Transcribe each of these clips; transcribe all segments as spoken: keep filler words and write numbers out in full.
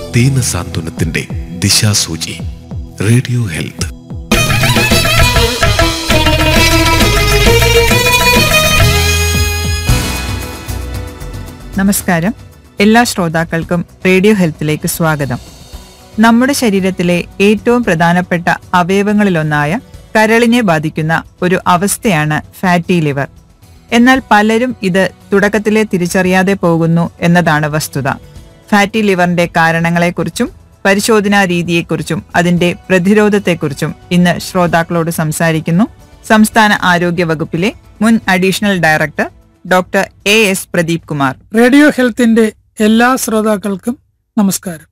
ദീനസാന്ത്വനത്തിന്റെ ദിശാസൂചി. Radio health. നമസ്കാരം. എല്ലാ ശ്രോതാക്കൾക്കും റേഡിയോ ഹെൽത്തിലേക്ക് സ്വാഗതം. നമ്മുടെ ശരീരത്തിലെ ഏറ്റവും പ്രധാനപ്പെട്ട അവയവങ്ങളിലൊന്നായ കരളിനെ ബാധിക്കുന്ന ഒരു അവസ്ഥയാണ് ഫാറ്റി ലിവർ. എന്നാൽ പലരും ഇത് തുടക്കത്തിലെ തിരിച്ചറിയാതെ പോകുന്നു എന്നതാണ് വസ്തുത. ഫാറ്റി ലിവറിന്റെ കാരണങ്ങളെക്കുറിച്ചും പരിശോധനാ രീതിയെക്കുറിച്ചും അതിന്റെ പ്രതിരോധത്തെക്കുറിച്ചും ഇന്ന് ശ്രോതാക്കളോട് സംസാരിക്കുന്നു സംസ്ഥാന ആരോഗ്യ വകുപ്പിലെ മുൻ additional director doctor A S Pradeep Kumar. Radio ഹെൽത്തിന്റെ എല്ലാ ശ്രോതാക്കൾക്കും നമസ്കാരം.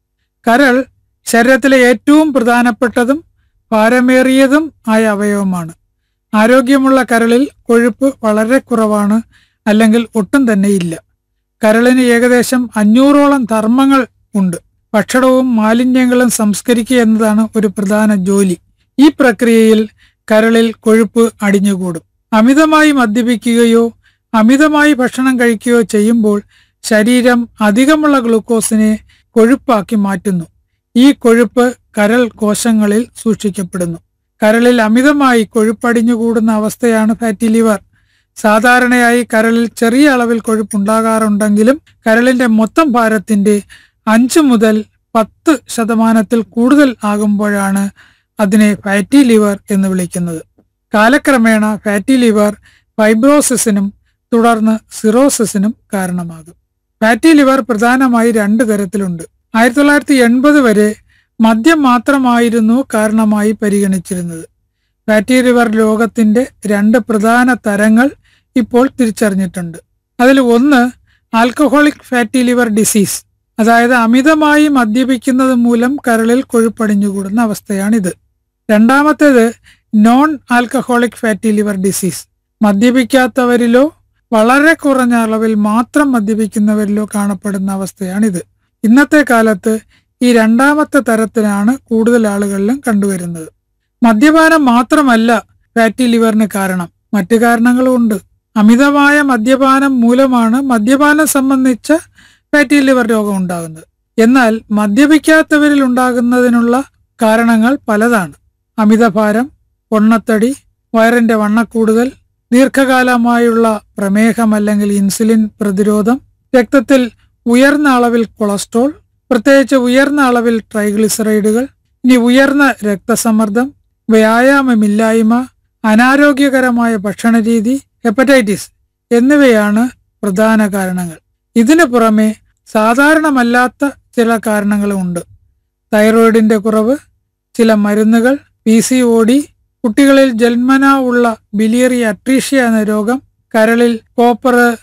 കരൾ ശരീരത്തിലെ ഏറ്റവും പ്രധാനപ്പെട്ടതും ഭാരമേറിയതും ആയ അവയവമാണ്. ആരോഗ്യമുള്ള കരളിൽ കൊഴുപ്പ് വളരെ കുറവാണ്, അല്ലെങ്കിൽ ഒട്ടും തന്നെ ഇല്ല. കരളിന് ഏകദേശം അഞ്ഞൂറോളം ധർമ്മങ്ങൾ ഉണ്ട്. ഭക്ഷണവും മാലിന്യങ്ങളും സംസ്കരിക്കുക എന്നതാണ് ഒരു പ്രധാന ജോലി. ഈ പ്രക്രിയയിൽ കരളിൽ കൊഴുപ്പ് അടിഞ്ഞുകൂടും. അമിതമായി മദ്യപിക്കുകയോ അമിതമായി ഭക്ഷണം കഴിക്കുകയോ ചെയ്യുമ്പോൾ ശരീരം അധികമുള്ള ഗ്ലൂക്കോസിനെ കൊഴുപ്പാക്കി മാറ്റുന്നു. ഈ കൊഴുപ്പ് കരൾ കോശങ്ങളിൽ സൂക്ഷിക്കപ്പെടുന്നു. കരളിൽ അമിതമായി കൊഴുപ്പടിഞ്ഞുകൂടുന്ന അവസ്ഥയാണ് ഫാറ്റി ലിവർ. സാധാരണയായി കരളിൽ ചെറിയ അളവിൽ കൊഴുപ്പുണ്ടാകാറുണ്ടെങ്കിലും കരളിന്റെ മൊത്തം ഭാരത്തിന്റെ അഞ്ച് മുതൽ പത്ത് ശതമാനത്തിൽ കൂടുതൽ ആകുമ്പോഴാണ് അതിനെ ഫാറ്റി ലിവർ എന്ന് വിളിക്കുന്നത്. കാലക്രമേണ ഫാറ്റി ലിവർ ഫൈബ്രോസിസിനും തുടർന്ന് സിറോസിസിനും കാരണമാകും. ഫാറ്റി ലിവർ പ്രധാനമായി രണ്ട് തരത്തിലുണ്ട്. ആയിരത്തി തൊള്ളായിരത്തി എൺപത് വരെ മദ്യം മാത്രമായിരുന്നു കാരണമായി പരിഗണിച്ചിരുന്നത്. ഫാറ്റി ലിവർ രോഗത്തിന്റെ രണ്ട് പ്രധാന തരങ്ങൾ ഇപ്പോൾ തിരിച്ചറിഞ്ഞിട്ടുണ്ട്. അതിൽ ഒന്ന് ആൽക്കഹോളിക് ഫാറ്റി ലിവർ ഡിസീസ്, അതായത് അമിതമായി മദ്യപിക്കുന്നത് മൂലം കരളിൽ കൊഴുപ്പടിഞ്ഞുകൂടുന്ന അവസ്ഥയാണിത്. രണ്ടാമത്തേത് non alcoholic fatty liver disease. മദ്യപിക്കാത്തവരിലോ വളരെ കുറഞ്ഞ അളവിൽ മാത്രം മദ്യപിക്കുന്നവരിലോ കാണപ്പെടുന്ന അവസ്ഥയാണിത്. ഇന്നത്തെ കാലത്ത് ഈ രണ്ടാമത്തെ തരത്തിലാണ് കൂടുതൽ ആളുകളിലും കണ്ടുവരുന്നത്. മദ്യപാനം മാത്രമല്ല ഫാറ്റി ലിവറിന് കാരണം, മറ്റു കാരണങ്ങളും ഉണ്ട്. അമിതമായ മദ്യപാനം മൂലമാണ് മദ്യപാനം സംബന്ധിച്ച ഫാറ്റി ലിവർ രോഗം ഉണ്ടാകുന്നത്. എന്നാൽ മദ്യപിക്കാത്തവരിൽ ഉണ്ടാകുന്നതിനുള്ള കാരണങ്ങൾ പലതാണ്. അമിതഭാരം, പൊണ്ണത്തടി, വയറിന്റെ വണ്ണക്കൂടുതൽ, ദീർഘകാലമായുള്ള പ്രമേഹം അല്ലെങ്കിൽ ഇൻസുലിൻ പ്രതിരോധം, രക്തത്തിൽ ഉയർന്ന അളവിൽ കൊളസ്ട്രോൾ, പ്രത്യേകിച്ച് ഉയർന്ന അളവിൽ ട്രൈഗ്ലിസറൈഡുകൾ, ഇനി ഉയർന്ന രക്തസമ്മർദ്ദം, വ്യായാമമില്ലായ്മ, അനാരോഗ്യകരമായ ഭക്ഷണരീതി, ഹെപ്പറ്റൈറ്റിസ് എന്നിവയാണ് പ്രധാന കാരണങ്ങൾ. ഇതിനു പുറമെ സാധാരണമല്ലാത്ത ചില കാരണങ്ങളുമുണ്ട്. തൈറോയിഡിന്റെ കുറവ്, ചില മരുന്നുകൾ, പി സി ഒ ഡി, കുട്ടികളിൽ ജന്മനാ ഉള്ള ബിലിയറി അട്രീഷ്യ എന്ന രോഗം, കരളിൽ കോപ്പർ